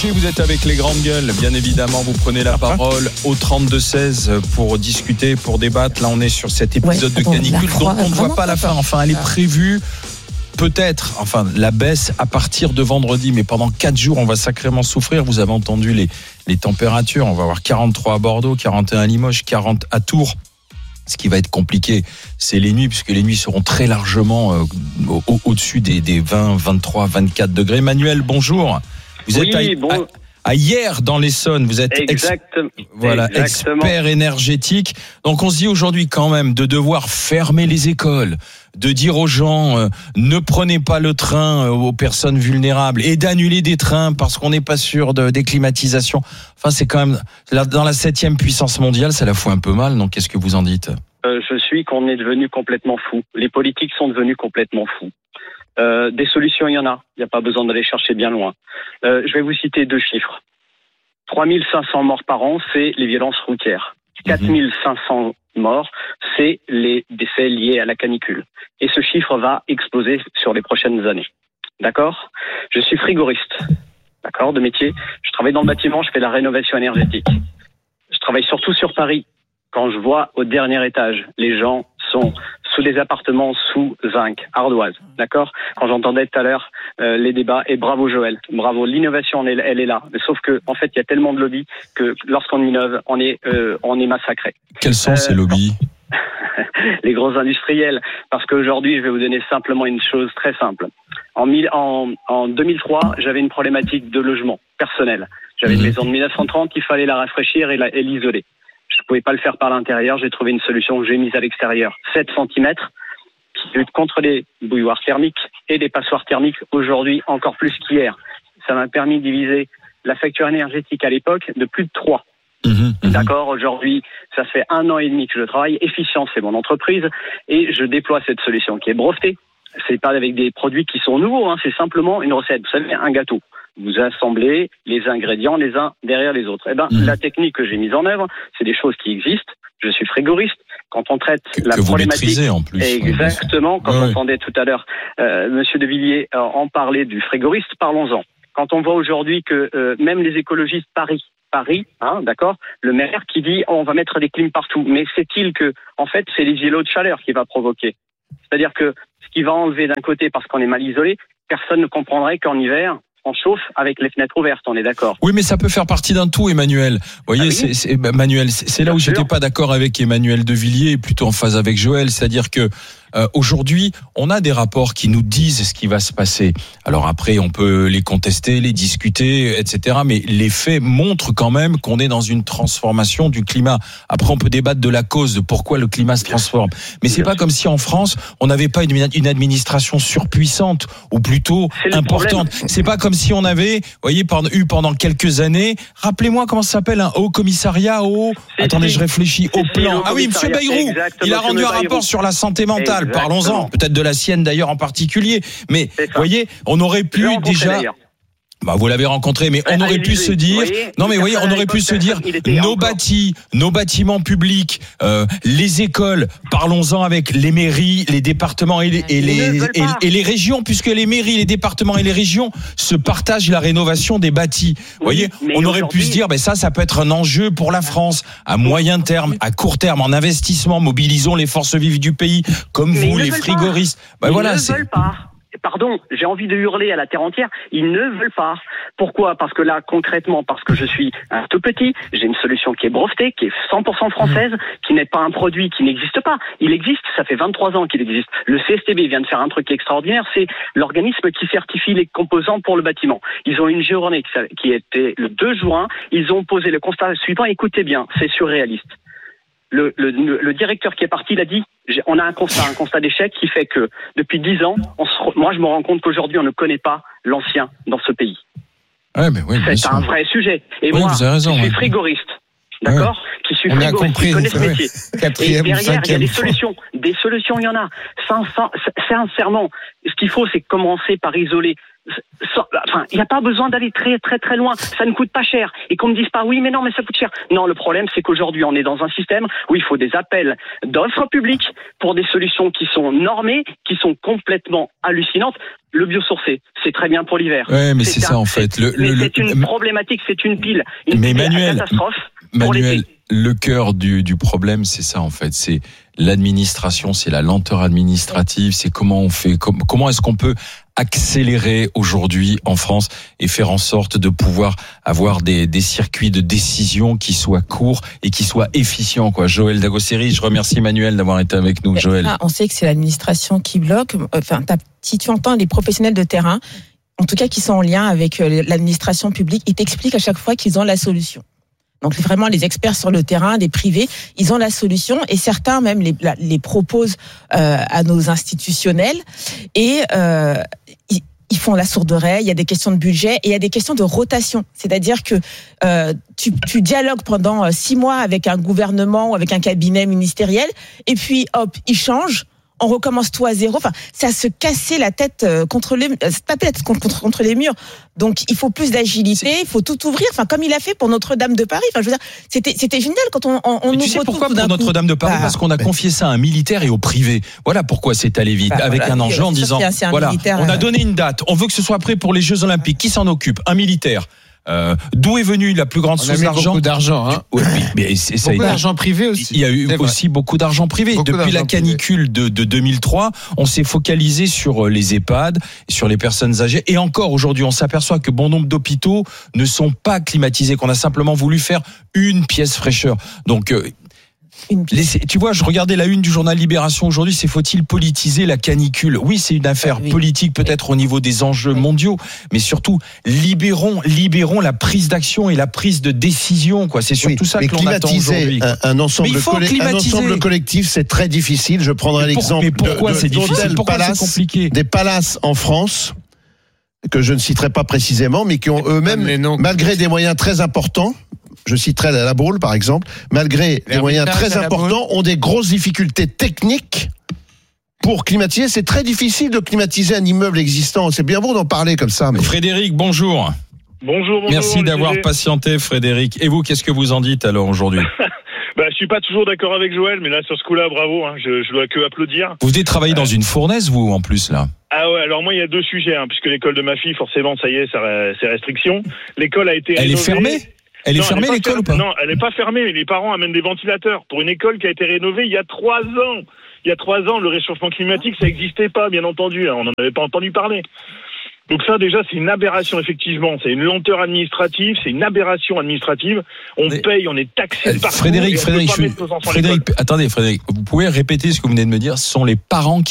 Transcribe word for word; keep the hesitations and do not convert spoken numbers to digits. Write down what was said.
Ruquier, vous êtes avec les grandes gueules. Bien évidemment, vous prenez la parole au trente-deux seize pour discuter, pour débattre. Là, on est sur cet épisode ouais, de canicule dont on ne voit pas la fin. Enfin, elle est prévue, peut-être, enfin, la baisse à partir de vendredi. Mais pendant quatre jours, on va sacrément souffrir. Vous avez entendu les, les températures. On va avoir quarante-trois à Bordeaux, quarante et un à Limoges, quarante à Tours. Ce qui va être compliqué, c'est les nuits, puisque les nuits seront très largement euh, au- au-dessus des, des vingt, vingt-trois, vingt-quatre degrés. Manuel, bonjour. Vous oui, êtes à, bon. à, à hier dans l'Essonne. Vous êtes exact, ex, voilà, exactement. expert énergétique. Donc on se dit aujourd'hui quand même de devoir fermer les écoles, de dire aux gens euh, ne prenez pas le train euh, aux personnes vulnérables et d'annuler des trains parce qu'on n'est pas sûr de, des climatisations. Enfin, c'est quand même là, dans la septième puissance mondiale, ça la fout un peu mal. Donc qu'est-ce que vous en dites ? Euh, je suis qu'on est devenu complètement fou. Les politiques sont devenus complètement fous. Euh, des solutions, il y en a. Il n'y a pas besoin d'aller chercher bien loin. Euh, je vais vous citer deux chiffres. trois mille cinq cents morts par an, c'est les violences routières. quatre mille cinq cents morts, c'est les décès liés à la canicule. Et ce chiffre va exploser sur les prochaines années. D'accord ? Je suis frigoriste. D'accord, de métier. Je travaille dans le bâtiment, je fais la rénovation énergétique. Je travaille surtout sur Paris. Quand je vois au dernier étage, les gens sont sous des appartements sous zinc, ardoise, d'accord ? Quand j'entendais tout à l'heure euh, les débats, et bravo Joël, bravo, l'innovation elle, elle est là. Mais sauf que en fait, il y a tellement de lobbies que lorsqu'on innove, on est euh, on est massacré. Quels sont euh, ces lobbies ? Les gros industriels, parce qu'aujourd'hui, je vais vous donner simplement une chose très simple. En, mille, en, en deux mille trois, j'avais une problématique de logement personnel. J'avais mmh. une maison de mille neuf cent trente, il fallait la rafraîchir et, la, et l'isoler. Je ne pouvais pas le faire par l'intérieur, j'ai trouvé une solution que j'ai mise à l'extérieur. sept centimètres, qui lutte contre les bouilloires thermiques et les passoires thermiques aujourd'hui encore plus qu'hier. Ça m'a permis de diviser la facture énergétique à l'époque de plus de trois. Mmh, mmh. D'accord, aujourd'hui, ça fait un an et demi que je travaille. Efficience, c'est mon entreprise et je déploie cette solution qui est brevetée. C'est pas avec des produits qui sont nouveaux, hein, c'est simplement une recette. Vous savez, un gâteau. Vous assemblez les ingrédients les uns derrière les autres. Eh ben, mmh. la technique que j'ai mise en œuvre, c'est des choses qui existent. Je suis frigoriste. Quand on traite que, la que problématique, vous en plus. Exactement. Quand ouais. on entendait tout à l'heure euh, Monsieur de Villiers euh, en parler du frigoriste, parlons-en. Quand on voit aujourd'hui que euh, même les écologistes Paris, Paris, hein, d'accord, le maire qui dit oh, on va mettre des clims partout. Mais sait-il que, en fait, c'est les îlots de chaleur qui va provoquer. C'est-à-dire que ce qui va enlever d'un côté parce qu'on est mal isolé, personne ne comprendrait qu'en hiver, on chauffe avec les fenêtres ouvertes, on est d'accord. Oui, mais ça peut faire partie d'un tout, Emmanuel. Vous voyez, ah oui c'est, c'est, Manuel, c'est, c'est là où j'étais pas d'accord avec Emmanuel de Villiers, plutôt en phase avec Joël, c'est-à-dire que euh, aujourd'hui, on a des rapports qui nous disent ce qui va se passer. Alors après, on peut les contester, les discuter, et cetera. Mais les faits montrent quand même qu'on est dans une transformation du climat. Après, on peut débattre de la cause, de pourquoi le climat se transforme. Mais c'est pas comme si en France, on n'avait pas une, une administration surpuissante ou plutôt importante. C'est pas comme si on avait, vous voyez, eu pendant quelques années, rappelez-moi comment ça s'appelle, un haut commissariat au, c'est attendez, si. je réfléchis, au c'est plan. Si, ah oui, Monsieur Bayrou, il a rendu un Bayrou. rapport sur la santé mentale. Exactement. Parlons-en, peut-être de la sienne d'ailleurs en particulier. Mais, vous voyez, on aurait pu déjà... Bah, vous l'avez rencontré, mais on aurait pu se dire, non mais voyez, on aurait pu se dire, nos bâtis, nos bâtiments publics, euh, les écoles, parlons-en avec les mairies, les départements et les, et les, et, et les régions, puisque les mairies, les départements et les régions se partagent la rénovation des bâtis. Vous voyez, on aurait pu se dire, ben ça, ça peut être un enjeu pour la France, à moyen terme, à court terme, en investissement, mobilisons les forces vives du pays, comme mais vous, les frigoristes. Ben voilà, ne c'est. Veulent pas. Pardon, j'ai envie de hurler à la terre entière, ils ne veulent pas. Pourquoi ? Parce que là, concrètement, parce que je suis un tout petit, j'ai une solution qui est brevetée, qui est cent pour cent française, qui n'est pas un produit qui n'existe pas. Il existe, ça fait vingt-trois ans qu'il existe. Le C S T B vient de faire un truc extraordinaire, c'est l'organisme qui certifie les composants pour le bâtiment. Ils ont une journée qui était le deux juin, ils ont posé le constat suivant, écoutez bien, c'est surréaliste. Le, le, le directeur qui est parti, il a dit, on a un constat, un constat d'échec qui fait que depuis dix ans, on se, moi je me rends compte qu'aujourd'hui on ne connaît pas l'ancien dans ce pays. Ouais, mais oui, c'est un vrai sujet. Et oui, moi, raison, je suis ouais. frigoriste, d'accord, ouais. qui suit On a frigo, compris, qui connaît ce ouais. métier. Quatrième Et ou derrière, il y a cinquième des fois. solutions. Des solutions, il y en a. Sincèrement, sincèrement, ce qu'il faut, c'est commencer par isoler. Enfin, il n'y a pas besoin d'aller très très très loin. Ça ne coûte pas cher. Et qu'on me dise pas oui, mais non, mais ça coûte cher. Non, le problème, c'est qu'aujourd'hui, on est dans un système où il faut des appels d'offres publiques pour des solutions qui sont normées, qui sont complètement hallucinantes. Le biosourcé, c'est très bien pour l'hiver. Ouais, mais c'est, c'est un, ça en fait. Le, mais le, c'est une le, problématique, c'est une pile. Une mais pile Manuel, à catastrophe pour Manuel, l'été. le cœur du, du problème, c'est ça en fait. C'est l'administration, c'est la lenteur administrative, c'est comment on fait, com- comment est-ce qu'on peut accélérer aujourd'hui en France et faire en sorte de pouvoir avoir des, des circuits de décision qui soient courts et qui soient efficients, quoi. Joël Dagosseri, je remercie Manuel d'avoir été avec nous. Joël. Ah, on sait que c'est l'administration qui bloque. Enfin, si tu entends les professionnels de terrain, en tout cas qui sont en lien avec l'administration publique, ils t'expliquent à chaque fois qu'ils ont la solution. Donc vraiment, les experts sur le terrain, les privés, ils ont la solution et certains même les, les proposent euh, à nos institutionnels et euh, ils, ils font la sourde oreille. Il y a des questions de budget et il y a des questions de rotation. C'est-à-dire que euh, tu, tu dialogues pendant six mois avec un gouvernement ou avec un cabinet ministériel et puis hop, ils changent. On recommence tout à zéro. Enfin, c'est à se casser la tête contre les, c'est pas tête contre contre les murs. Donc, il faut plus d'agilité. Il faut tout ouvrir. Enfin, comme il a fait pour Notre-Dame de Paris. Enfin, je veux dire, c'était c'était génial quand on on, on Mais tu sais pourquoi pour Notre-Dame de Paris? Bah, Parce qu'on a confié ça à un militaire et au privé. Voilà pourquoi c'est allé vite, bah, avec voilà. un enjeu en disant voilà, on a donné une date. On veut que ce soit prêt pour les Jeux Olympiques. Qui s'en occupe? Un militaire. Euh, d'où est venue la plus grande source d'argent? Beaucoup d'argent, hein. Oui, mais c'est, ça beaucoup a été... d'argent privé aussi. Il y a eu c'est aussi vrai. beaucoup d'argent privé. Beaucoup Depuis d'argent la canicule de, de deux mille trois, on s'est focalisé sur les EHPAD, sur les personnes âgées. Et encore aujourd'hui, on s'aperçoit que bon nombre d'hôpitaux ne sont pas climatisés, qu'on a simplement voulu faire une pièce fraîcheur. Donc, euh, Les, tu vois, je regardais la une du journal Libération aujourd'hui, c'est faut-il politiser la canicule? Oui, c'est une affaire oui. politique peut-être au niveau des enjeux oui. mondiaux, mais surtout libérons, libérons la prise d'action et la prise de décision, quoi. C'est surtout oui, ça mais que l'on attend aujourd'hui. Un, un, ensemble mais il faut coll- un ensemble collectif, c'est très difficile. Je prendrai mais pour, l'exemple mais pourquoi de, de, c'est difficile? Pourquoi palaces, c'est compliqué? des palaces en France que je ne citerai pas précisément, mais qui ont eux-mêmes, malgré des moyens très importants. Je citerai la Baule, par exemple, malgré des moyens très importants, ont des grosses difficultés techniques pour climatiser. C'est très difficile de climatiser un immeuble existant. C'est bien beau d'en parler comme ça. Mais... Frédéric, bonjour. Bonjour, bonjour. Merci d'avoir G G. patienté, Frédéric. Et vous, qu'est-ce que vous en dites alors aujourd'hui? Bah, je suis pas toujours d'accord avec Joël, mais là, sur ce coup-là, bravo, hein, je, je dois que applaudir. Vous venez travailler euh... dans une fournaise, vous, en plus, là? Ah ouais, alors moi, il y a deux sujets, hein, puisque l'école de ma fille, forcément, ça y est, c'est restriction. L'école a été Elle rénovée. est fermée? Elle est non, fermée, elle est l'école, fer... ou pas? Non, elle n'est pas fermée, mais les parents amènent des ventilateurs pour une école qui a été rénovée il y a trois ans. Il y a trois ans, le réchauffement climatique, ça n'existait pas, bien entendu. On n'en avait pas entendu parler. Donc ça, déjà, c'est une aberration, effectivement. C'est une lenteur administrative, c'est une aberration administrative. On mais... paye, on est taxé euh, partout. Frédéric, Frédéric, je... Frédéric, attendez, Frédéric, vous pouvez répéter ce que vous venez de me dire? Ce sont les parents qui